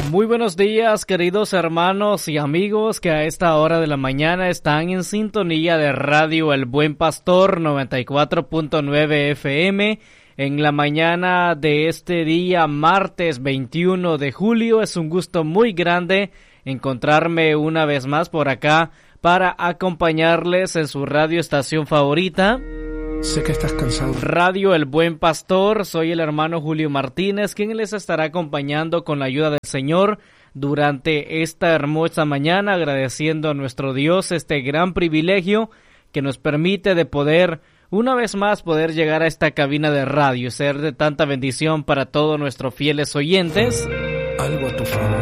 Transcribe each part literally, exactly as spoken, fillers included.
Muy buenos días, queridos hermanos y amigos que a esta hora de la mañana están en sintonía de Radio El Buen Pastor noventa y cuatro punto nueve F M. En la mañana de este día, martes veintiuno de julio, es un gusto muy grande encontrarme una vez más por acá para acompañarles en su radio estación favorita. Sé que estás cansado. Radio El Buen Pastor, soy el hermano Julio Martínez, quien les estará acompañando con la ayuda del Señor durante esta hermosa mañana, agradeciendo a nuestro Dios este gran privilegio que nos permite de poder, una vez más, poder llegar a esta cabina de radio y ser de tanta bendición para todos nuestros fieles oyentes. Algo a tu favor.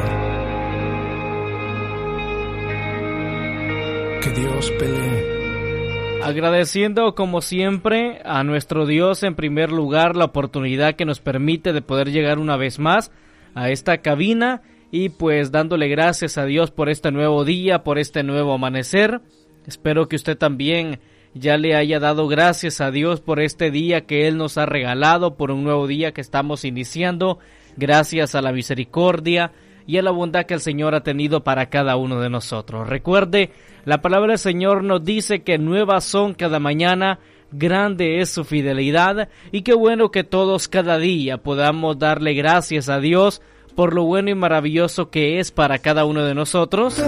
Que Dios pelee. Agradeciendo como siempre a nuestro Dios en primer lugar la oportunidad que nos permite de poder llegar una vez más a esta cabina y pues dándole gracias a Dios por este nuevo día, por este nuevo amanecer. Espero que usted también ya le haya dado gracias a Dios por este día que Él nos ha regalado, por un nuevo día que estamos iniciando, gracias a la misericordia y a la bondad que el Señor ha tenido para cada uno de nosotros. Recuerde, la palabra del Señor nos dice que nuevas son cada mañana, grande es su fidelidad, y qué bueno que todos cada día podamos darle gracias a Dios por lo bueno y maravilloso que es para cada uno de nosotros.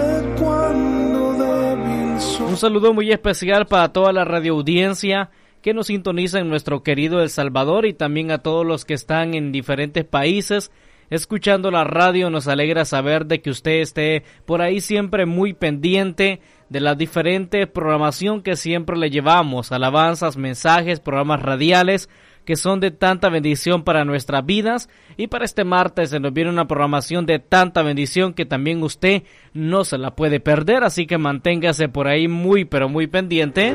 Un saludo muy especial para toda la radioaudiencia que nos sintoniza en nuestro querido El Salvador y también a todos los que están en diferentes países escuchando la radio. Nos alegra saber de que usted esté por ahí siempre muy pendiente de la diferente programación que siempre le llevamos, alabanzas, mensajes, programas radiales que son de tanta bendición para nuestras vidas. Y para este martes se nos viene una programación de tanta bendición que también usted no se la puede perder, así que manténgase por ahí muy pero muy pendiente.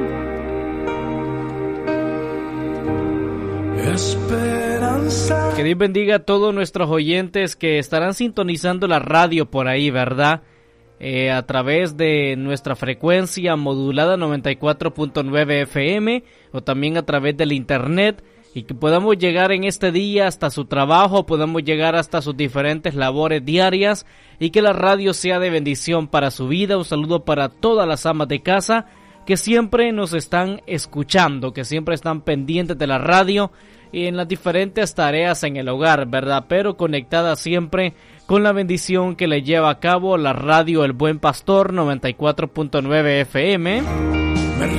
Esperanza. Que Dios bendiga a todos nuestros oyentes que estarán sintonizando la radio por ahí, ¿verdad? Eh, a través de nuestra frecuencia modulada noventa y cuatro punto nueve F M o también a través del internet, y que podamos llegar en este día hasta su trabajo, podamos llegar hasta sus diferentes labores diarias y que la radio sea de bendición para su vida. Un saludo para todas las amas de casa que siempre nos están escuchando, que siempre están pendientes de la radio y en las diferentes tareas en el hogar, ¿verdad? Pero conectadas siempre con la bendición que le lleva a cabo la radio El Buen Pastor noventa y cuatro punto nueve F M.